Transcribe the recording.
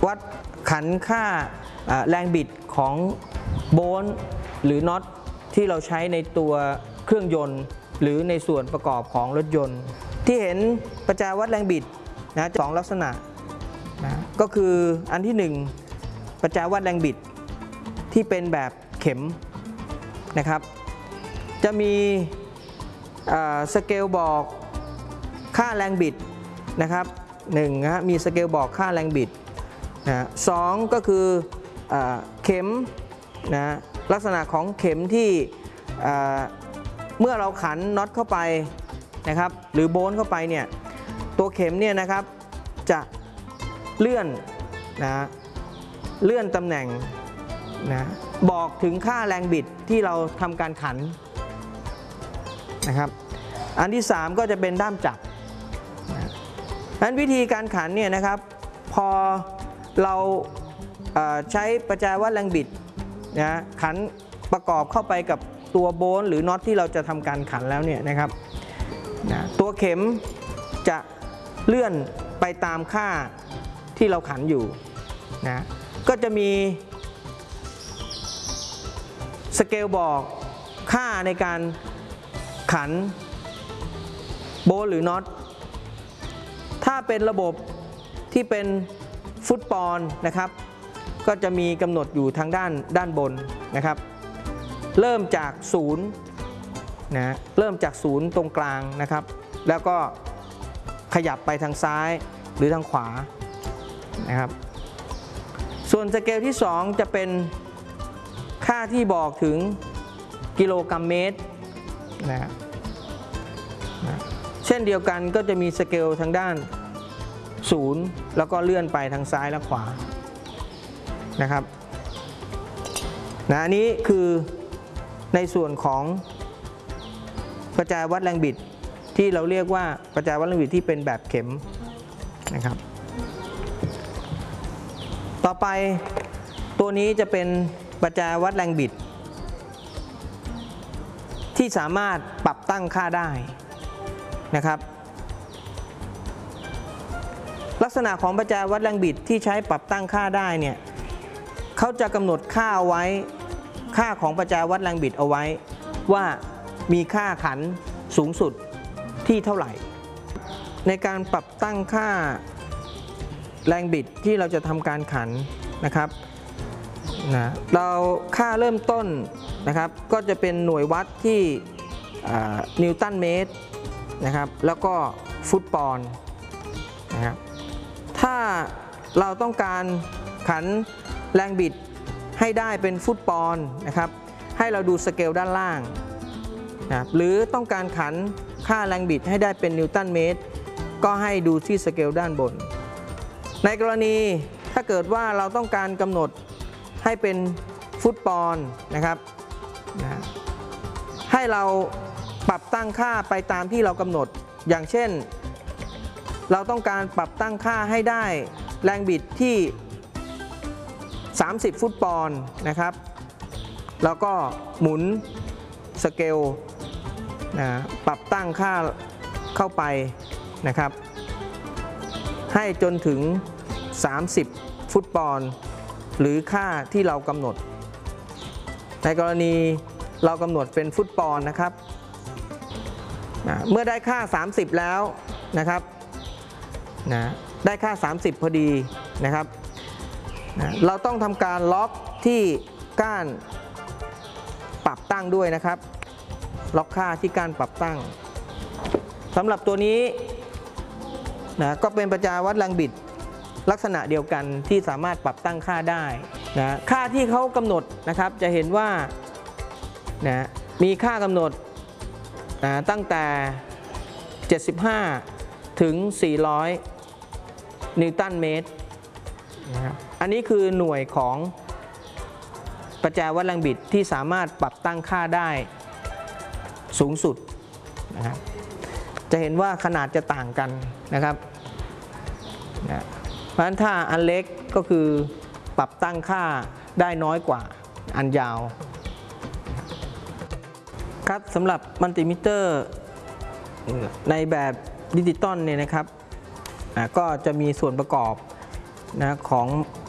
วัดขันค่าแรงบิดของโบลต์หรือน็อตที่เราใช้ในตัวเครื่องยนต์หรือในส่วนประกอบของรถยนต์ที่เห็นประแจวัดแรงบิดนะสองลักษณะนะก็คืออันที่1ประแจวัดแรงบิดที่เป็นแบบเข็มนะครับจะมีสเกลบอกค่าแรงบิดนะครับ1นะมีสเกลบอกค่าแรงบิดนะ2ก็คือเข็มนะลักษณะของเข็มที่เมื่อเราขันน็อตเข้าไปนะครับหรือโบลต์เข้าไปเนี่ยตัวเข็มเนี่ยนะครับจะเลื่อนตำแหน่งนะบอกถึงค่าแรงบิดที่เราทำการขันนะครับอันที่3ก็จะเป็นด้ามจับนั้นวิธีการขันเนี่ยนะครับพอเราใช้ประแจวัดแรงบิดนะขันประกอบเข้าไปกับตัวโบลต์หรือน็อตที่เราจะทำการขันแล้วเนี่ยนะครับนะตัวเข็มจะเลื่อนไปตามค่าที่เราขันอยู่นะก็จะมีสเกลบอกค่าในการขันโบลต์หรือน็อตถ้าเป็นระบบที่เป็นฟุตปอนนะครับก็จะมีกำหนดอยู่ทางด้านบนนะครับเริ่มจาก0นะเริ่มจาก0ตรงกลางนะครับแล้วก็ขยับไปทางซ้ายหรือทางขวานะครับส่วนสเกลที่2จะเป็นค่าที่บอกถึงกิโลกรัมเมตรนะเช่นเดียวกันก็จะมีสเกลทางด้าน0แล้วก็เลื่อนไปทางซ้ายและขวานะครับอันนี้คือในส่วนของประแจวัดแรงบิดที่เราเรียกว่าประแจวัดแรงบิดที่เป็นแบบเข็มนะครับต่อไปตัวนี้จะเป็นประแจวัดแรงบิดที่สามารถปรับตั้งค่าได้นะครับลักษณะของประแจวัดแรงบิดที่ใช้ปรับตั้งค่าได้เนี่ยเขาจะกำหนดค่าเอาไว้ค่าของประแจวัดแรงบิดเอาไว้ว่ามีค่าขันสูงสุดที่เท่าไหร่ในการปรับตั้งค่าแรงบิดที่เราจะทำการขันนะครับเราค่าเริ่มต้นนะครับก็จะเป็นหน่วยวัดที่นิวตันเมตรนะครับแล้วก็ฟุตปอนด์นะครับถ้าเราต้องการขันแรงบิดให้ได้เป็นฟุตปอนด์นะครับให้เราดูสเกลด้านล่างนะหรือต้องการขันค่าแรงบิดให้ได้เป็นนิวตันเมตรก็ให้ดูที่สเกลด้านบนในกรณีถ้าเกิดว่าเราต้องการกำหนดให้เป็นฟุตปอนด์นะครับนะให้เราปรับตั้งค่าไปตามที่เรากำหนดอย่างเช่นเราต้องการปรับตั้งค่าให้ได้แรงบิดที่30ฟุตปอนด์นะครับแล้วก็หมุนสเกลปรับตั้งค่าเข้าไปนะครับให้จนถึง30ฟุตปอนด์หรือค่าที่เรากำหนดในกรณีเรากำหนดเป็นฟุตปอนด์นะครับเมื่อได้ค่า30แล้วนะครับได้ค่า30พอดีนะครับเราต้องทำการล็อกที่ก้านปรับตั้งด้วยนะครับล็อกค่าที่ก้านปรับตั้งสำหรับตัวนี้ก็เป็นประแจวัดแรงบิดลักษณะเดียวกันที่สามารถปรับตั้งค่าได้ค่าที่เขากำหนดนะครับจะเห็นว่ามีค่ากำหนดตั้งแต่75ถึง400นิวตันเมตรนะครับอันนี้คือหน่วยของประแจวัดแรงบิดที่สามารถปรับตั้งค่าได้สูงสุดนะครับจะเห็นว่าขนาดจะต่างกันนะครับเพราะฉะนั้นถ้าอันเล็กก็คือปรับตั้งค่าได้น้อยกว่าอันยาวครับสำหรับมัลติมิเตอร์ในแบบดิจิตอลเนี่ยนะครับก็จะมีส่วนประกอบนะของ